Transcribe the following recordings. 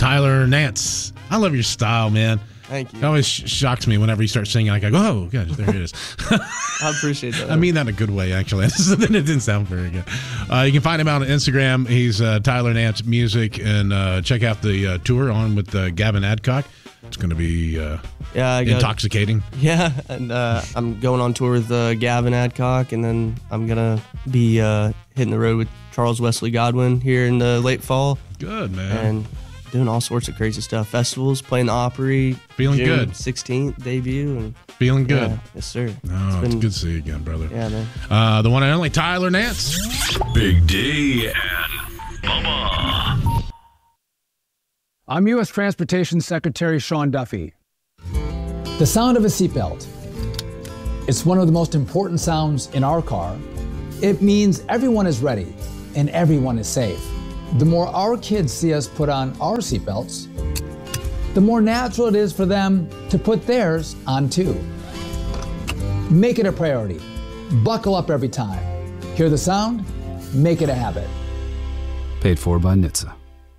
Tyler Nance. I love your style, man. Thank you. It always shocks me whenever you start singing. Like, I go, oh, gosh, there it is. I appreciate that. I mean that in a good way, actually. It didn't sound very good. You can find him out on Instagram. He's Tyler Nance Music. And check out the tour on with Gavin Adcock. It's going to be intoxicating. Yeah, and I'm going on tour with Gavin Adcock, and then I'm going to be hitting the road with Charles Wesley Godwin here in the late fall. Good, man. And doing all sorts of crazy stuff. Festivals, playing the Opry. Feeling June good. 16th debut. And feeling good. Yeah, yes, sir. Oh, it's good to see you again, brother. Yeah, man. The one and only Tyler Nance. Big D and Bubba. I'm U.S. Transportation Secretary Sean Duffy. The sound of a seatbelt. It's one of the most important sounds in our car. It means everyone is ready and everyone is safe. The more our kids see us put on our seatbelts, the more natural it is for them to put theirs on too. Make it a priority. Buckle up every time. Hear the sound? Make it a habit. Paid for by NHTSA.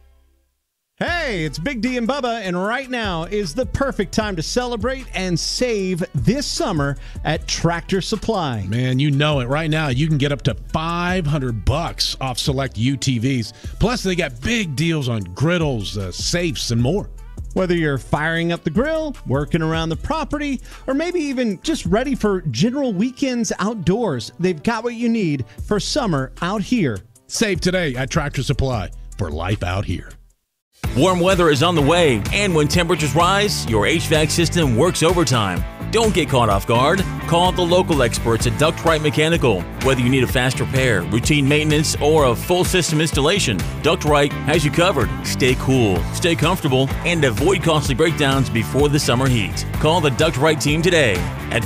Hey, it's Big D and Bubba, and right now is the perfect time to celebrate and save this summer at Tractor Supply. Man, you know it. Right now, you can get up to $500 off select UTVs. Plus, they got big deals on griddles, safes, and more. Whether you're firing up the grill, working around the property, or maybe even just ready for general weekends outdoors, they've got what you need for summer out here. Save today at Tractor Supply for life out here. Warm weather is on the way, and when temperatures rise, your HVAC system works overtime. Don't get caught off guard. Call the local experts at Duct Right Mechanical. Whether you need a fast repair, routine maintenance, or a full system installation, Duct Right has you covered. Stay cool, stay comfortable, and avoid costly breakdowns before the summer heat. Call the Duct Right team today at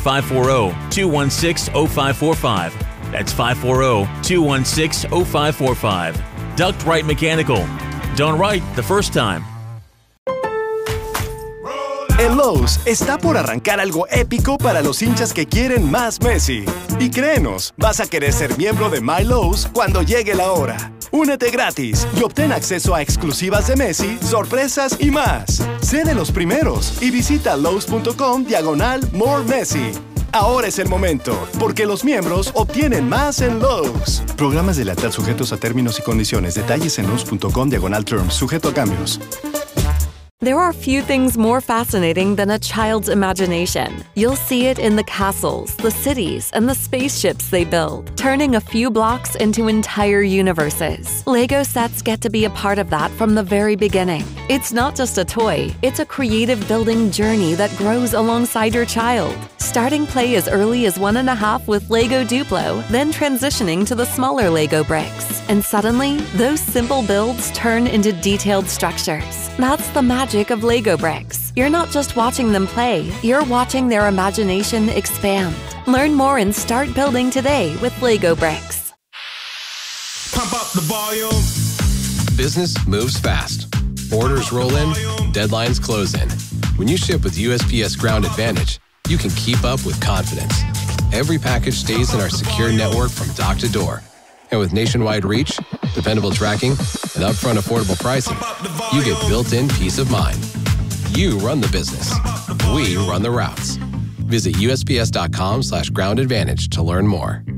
540-216-0545. That's 540-216-0545. Duct Right Mechanical. Done right the first time. En Lowe's está por arrancar algo épico para los hinchas que quieren más Messi. Y créenos, vas a querer ser miembro de My Lowe's cuando llegue la hora. Únete gratis y obtén acceso a exclusivas de Messi, sorpresas y más. Sé de los primeros y visita lowes.com/More Messi. Ahora es el momento, porque los miembros obtienen más en Lowe's. Programas de lealtad sujetos a términos y condiciones. Detalles en lowes.com/terms. Sujeto a cambios. There are few things more fascinating than a child's imagination. You'll see it in the castles, the cities, and the spaceships they build, turning a few blocks into entire universes. Lego sets get to be a part of that from the very beginning. It's not just a toy, it's a creative building journey that grows alongside your child. Starting play as early as 1.5 with Lego Duplo, then transitioning to the smaller Lego bricks. And suddenly, those simple builds turn into detailed structures. That's the magic of Lego bricks. You're not just watching them play, you're watching their imagination expand. Learn more and start building today with Lego bricks. Pump up the volume. Business moves fast. Orders roll in, deadlines close in. When you ship with USPS Ground Advantage, you can keep up with confidence. Every package stays in our secure network from dock to door. And with nationwide reach, dependable tracking, and upfront affordable pricing, you get built-in peace of mind. You run the business. We run the routes. Visit USPS.com/Ground Advantage to learn more.